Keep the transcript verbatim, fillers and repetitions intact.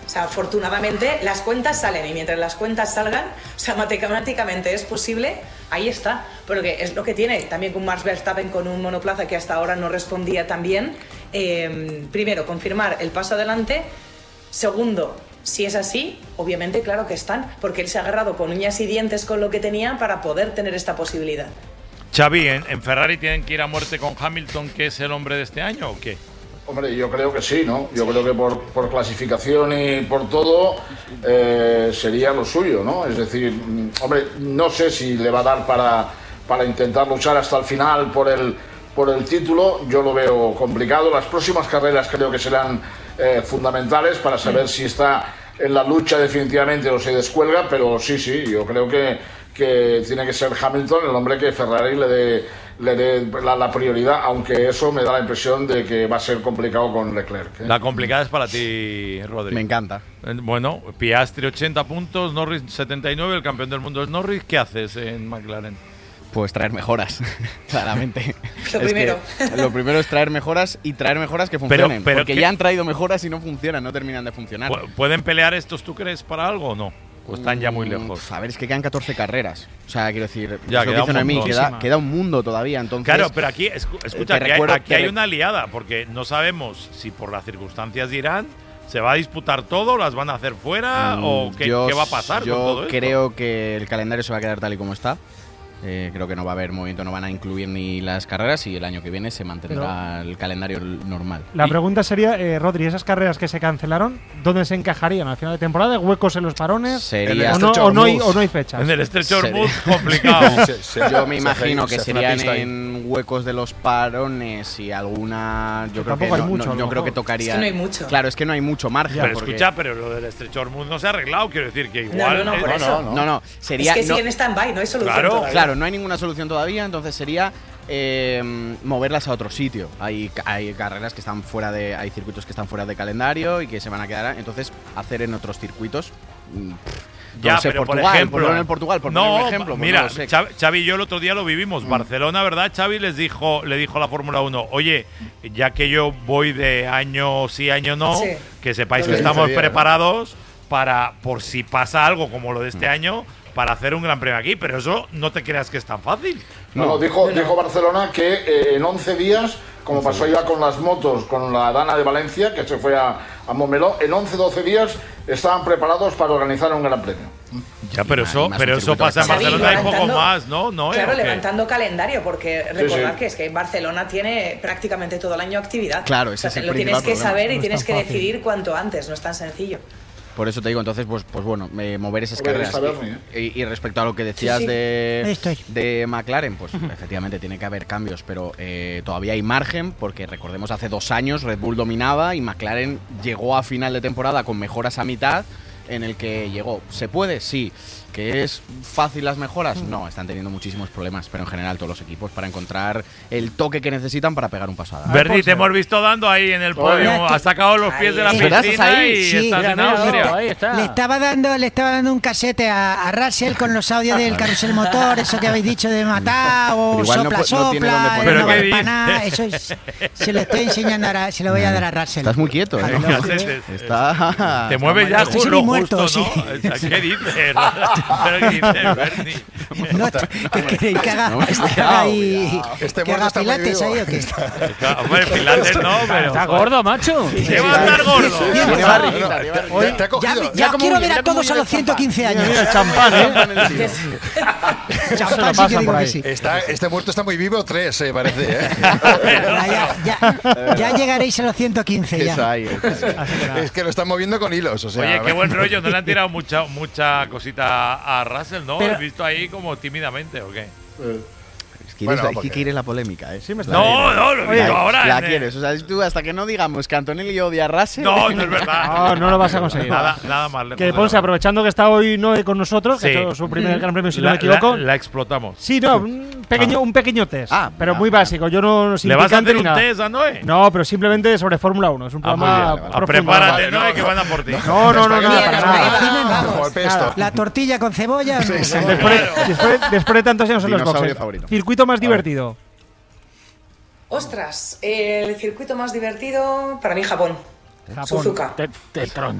O sea, afortunadamente las cuentas salen y mientras las cuentas salgan, o sea, matemáticamente es posible, ahí está. Porque es lo que tiene también con Max Verstappen con un monoplaza que hasta ahora no respondía tan bien. Eh, primero, confirmar el paso adelante. Segundo, si es así, obviamente claro que están, porque él se ha agarrado con uñas y dientes con lo que tenía para poder tener esta posibilidad. Xavi, ¿en, en Ferrari tienen que ir a muerte con Hamilton, que es el hombre de este año, o qué? Hombre, yo creo que sí, ¿no? Yo creo que por, por clasificación y por todo eh, sería lo suyo, ¿no? Es decir, hombre, no sé si le va a dar para, para intentar luchar hasta el final por el, por el título. Yo lo veo complicado. Las próximas carreras creo que serán eh, fundamentales para saber si está en la lucha definitivamente o se descuelga, pero sí, sí, yo creo que, que tiene que ser Hamilton el hombre que Ferrari le dé le dé la, la prioridad, aunque eso me da la impresión de que va a ser complicado con Leclerc, ¿eh? La complicada es para ti, Rodri. Me encanta. Bueno, Piastri ochenta puntos, Norris setenta y nueve, el campeón del mundo es Norris. ¿Qué haces en McLaren? Pues traer mejoras, claramente. Lo es primero. Lo primero es traer mejoras y traer mejoras que funcionen. Pero, pero porque que, ya han traído mejoras y no funcionan, no terminan de funcionar. ¿Pueden pelear estos, tú crees, para algo o no? ¿O están ya muy lejos? A ver, es que quedan catorce carreras. O sea, quiero decir, ya, es lo que dice Noemí, queda, queda un mundo todavía. Entonces, claro, pero aquí, escucha, aquí, recuerdo, hay, aquí hay una liada, porque no sabemos si por las circunstancias dirán se va a disputar todo, las van a hacer fuera mm, o qué, yo, qué va a pasar yo con todo esto. Yo creo que el calendario se va a quedar tal y como está. Eh, creo que no va a haber movimiento, no van a incluir ni las carreras y el año que viene se mantendrá Pero el calendario normal. La pregunta sería, eh, Rodri, esas carreras que se cancelaron, ¿dónde se encajarían? ¿Al final de temporada? ¿Huecos en los parones? Sería ¿O, no, o, no hay, ¿O no hay fechas? En el estrecho Hormuz, complicado. se, se, Yo me imagino se, que se serían en huecos de los parones y alguna… Yo creo que hay no, mucho, no, yo creo que tocaría… Es que no hay mucho. Claro, es que no hay mucho margen. Pero porque… escucha, pero lo del estrecho Hormuz no se ha arreglado, quiero decir que igual… No, no, no, por eh, eso. No, no, no, sería… Es que no, siguen en stand-by, no hay solución Claro, todavía. Claro, no hay ninguna solución todavía, entonces sería eh, moverlas a otro sitio. Hay, hay carreras que están fuera de, hay circuitos que están fuera de calendario y que se van a quedar, entonces hacer en otros circuitos. Pff, ya, no sé, pero Portugal, por ejemplo, por en el Portugal, por no, poner un ejemplo. Pues mira, no sé. Xavi, Xavi y yo el otro día lo vivimos. Mm. Barcelona, ¿verdad? Xavi les dijo, le dijo a la Fórmula uno, oye, ya que yo voy de año sí, año no, sí. que sepáis que estamos día, preparados ¿no? para, por si pasa algo como lo de este mm. año, para hacer un gran premio aquí, pero eso no te creas que es tan fácil. No, no dijo, no. dijo Barcelona que eh, en once días, como pasó ya con las motos, con la Dana de Valencia, que se fue a, a Montmeló, en once doce días estaban preparados para organizar un gran premio. Ya, pero eso, pero eso pasa en Barcelona y poco más, ¿no? ¿No claro, ¿eh? levantando calendario, porque recordad sí, sí. que es que Barcelona tiene prácticamente todo el año actividad. Claro, ese o sea, es el lo tienes que problema. saber no y tienes que fácil. decidir cuanto antes, no es tan sencillo. Por eso te digo, entonces, pues, pues bueno, eh, mover esas Mover carreras. Bernie, ¿eh? y, y respecto a lo que decías sí, sí. De, de McLaren, pues efectivamente tiene que haber cambios, pero eh, todavía hay margen, porque recordemos hace dos años Red Bull dominaba y McLaren llegó a final de temporada con mejoras a mitad, en el que llegó. ¿Se puede? Sí. ¿Que es fácil las mejoras? No, están teniendo muchísimos problemas, pero en general todos los equipos para encontrar el toque que necesitan para pegar un paso. Bernie, te hemos visto dando ahí en el podio, has sacado los pies de la piscina ahí? y Sí, estás mira, en mira, Austria. ahí está. Le estaba dando, le estaba dando un casete a, a Russell con los audios del carrusel motor, eso que habéis dicho de matar o igual sopla, no, sopla, no tiene dónde no Pero vale ¿qué para nada. Eso es, se lo estoy enseñando ahora, se lo voy a dar a Russell. Estás muy quieto, ¿eh? ¿Qué haces? Está, te mueves ya Estoy justo, muerto, justo, sí. ¿no? ¿Qué dices? ¿Pero qué dices, Bernie? No, ¿qué queréis que haga, No, que haga ahí, Este que haga está muy pilates vivo. ahí o qué? Claro, hombre, Pilates no, pero… Está gordo, macho. ¿Qué va a estar gordo? Tiene barriguita, tiene barriguita. Te, te ha Ya, cogido. ya cómo quiero huye, ver a mira cómo todos a huye los ciento quince años. Mira, el champán, ¿eh? Champán sí que digo que sí. Está, este muerto está muy vivo, tres, eh, parece. ¿eh? Ya, ya, ya llegaréis a los ciento quince ya. Eso ahí, eso ahí. Es que lo están moviendo con hilos. O sea, Oye, qué buen rollo, ¿no le han tirado mucha, mucha cosita a Russell, no? Pero- ¿Has visto ahí como tímidamente o qué? Es que quieres, Bueno, la, porque- quieres la polémica, ¿eh? Sí, me está No, no, lo he Oye, visto ahora. La en el- quieres, o sea, tú hasta que no digamos que Antonelli odia a Russell… No, no es verdad. No, no lo vas a conseguir. Nada, nada más lejos Que de Ponce, la- aprovechando que está hoy Noé con nosotros, que Sí. ha hecho su primer Gran Premio, si la, no me equivoco. La, la explotamos. Sí, no, un pequeño, un pequeño test. Ah, pero ah, muy ah. básico. Yo no, no sin ¿Le vas a picante hacer ni un nada. test a Noé? No, pero simplemente sobre Fórmula uno. Es un Ah, muy programa bien. Ah, profundo. prepárate, Vale, Noé, no. que van a por ti. No, no, no, no, Espagueti, para no, nada. no, no, como el pesto. La tortilla con cebolla. no. Después, después, después de tantos años en los Dinosaurio boxes. favorito. Circuito más divertido. Ostras, el circuito más divertido para mí Japón. Japón. Suzuka. Te, te tron-